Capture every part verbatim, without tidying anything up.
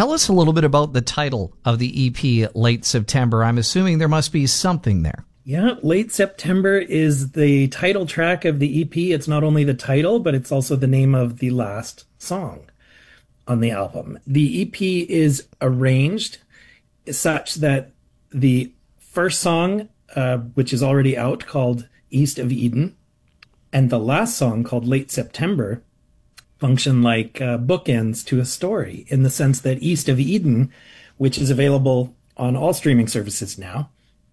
Tell us a little bit about the title of the E P, Late September. I'm assuming there must be something there. Yeah, Late September is the title track of the E P. It's not only the title, but it's also the name of the last song on the album. The E P is arranged such that the first song, uh, which is already out, called East of Eden, and the last song, called Late September, function like uh, bookends to a story, in the sense that East of Eden, which is available on all streaming services now,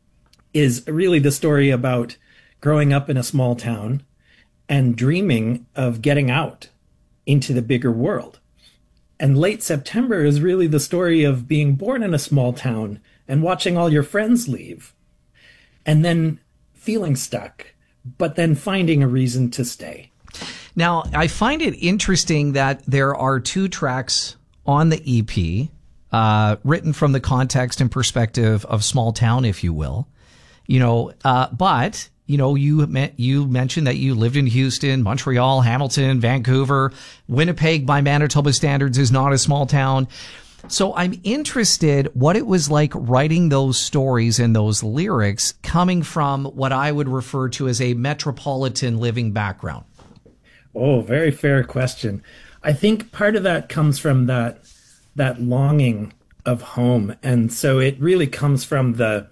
is really the story about growing up in a small town and dreaming of getting out into the bigger world. And Late September is really the story of being born in a small town and watching all your friends leave, and then feeling stuck, but then finding a reason to stay. Now, I find it interesting that there are two tracks on the E P, uh, written from the context and perspective of small town, if you will. You know, uh, but, you know, you me- you mentioned that you lived in Houston, Montreal, Hamilton, Vancouver. Winnipeg, by Manitoba standards, is not a small town. So I'm interested what it was like writing those stories and those lyrics coming from what I would refer to as a metropolitan living background. Oh, very fair question. I think part of that comes from that that longing of home. And so it really comes from the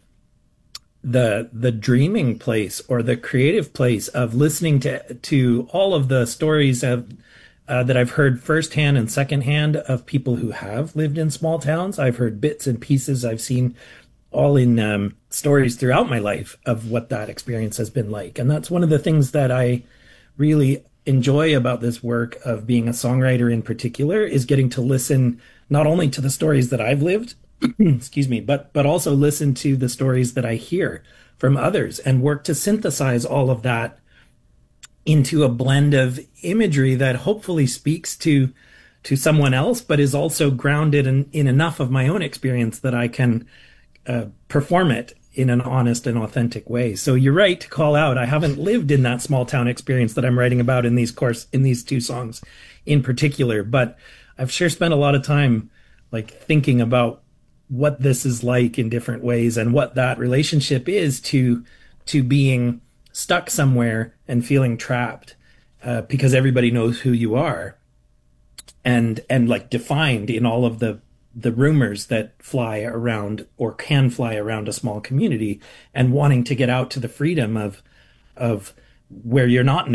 the the dreaming place, or the creative place of listening to to all of the stories of uh, that I've heard firsthand and secondhand of people who have lived in small towns. I've heard bits and pieces. I've seen all in um, stories throughout my life of what that experience has been like. And that's one of the things that I really enjoy about this work of being a songwriter in particular, is getting to listen not only to the stories that I've lived, excuse me, but but also listen to the stories that I hear from others, and work to synthesize all of that into a blend of imagery that hopefully speaks to to someone else, but is also grounded in, in enough of my own experience that I can uh, perform it in an honest and authentic way. So you're right to call out, I haven't lived in that small town experience that I'm writing about in these course in these two songs in particular, but I've sure spent a lot of time like thinking about what this is like in different ways, and what that relationship is to to being stuck somewhere and feeling trapped, uh, because everybody knows who you are, and and like defined in all of the the rumors that fly around or can fly around a small community, and wanting to get out to the freedom of of where you're not